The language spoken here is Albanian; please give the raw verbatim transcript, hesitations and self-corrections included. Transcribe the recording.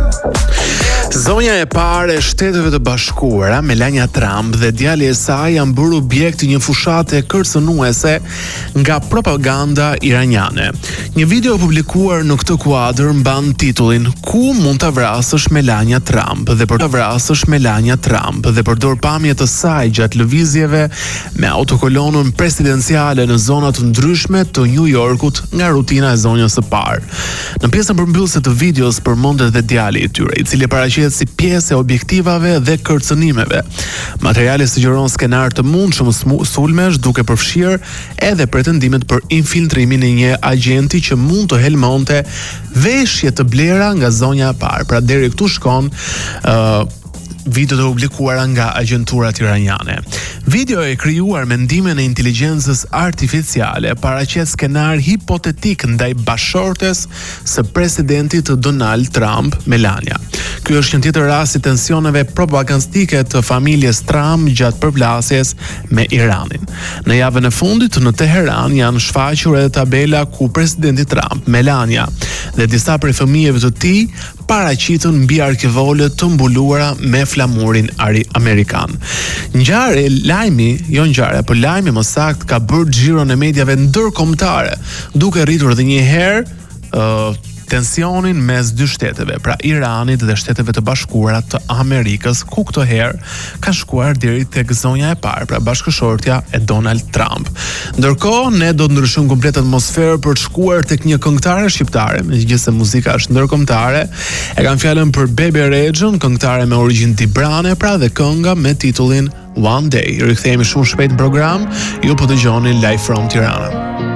Zonja e parë e Shteteve të Bashkuara, Melania Trump dhe djali i saj janë bërë objekt i një fushate kërcënuese nga propaganda iraniane. Një video publikuar në këtë kuadër mban titullin "Ku mund ta vrasësh Melania Trump" dhe për ta vrasësh Melania Trump dhe përdor pamjet të saj gjatë lëvizjeve me autokolonën presidenciale në zona të ndryshme të New Yorkut nga rutina e zonjës së parë. Në pjesën përmbyllëse të videos përmendet dhe djali i tyre, i cili paraqitet si pjesë e objektivave dhe kërcënimeve. Materiali sugjeron skenar të mundshëm sulmesh, duke përfshirë edhe pretendimet për infiltrimin e një agjenti që mund të helmonte veshje të blera nga zonja e parë. Pra deri këtu shkon uh, video të publikuara nga agjenturat iraniane. Video e krijuar me ndihmën e inteligjencës artificiale paraqet skenar hipotetik ndaj bashortes së presidentit Donald Trump, Melania. Ky është një tjetër rast i tensioneve propagandistike të familjes Trump gjatë përplasjes me Iranin. Në javën e fundit në Teheran janë shfaqur edhe tabela ku presidenti Trump, Melania dhe disa prej fëmijëve të tij paraqiten mbi arkivole të mbuluara me flamurin amerikan. Ngjarje, lajmi, jo ngjarje, por lajmi më saktë ka bërë xhiron e mediave ndërkombëtare, duke rritur edhe një herë uh, tensionin mes dy shteteve, pra Iranit dhe Shteteve të Bashkuara të Amerikës, ku këtë herë ka shkuar deri tek zonja e parë, pra bashkëshortja e Donald Trump. Ndërkohë, ne do të ndryshojmë komplet atmosferë për të shkuar tek një këngëtare shqiptare, megjithëse muzika është ndërkombëtare. E kam fjalën për Bebe Rexhën, këngëtare me origjinë tibrane, pra dhe kënga me titullin One Day. Rikthehemi shumë shpejt në program, ju po dëgjoni live from Tirana.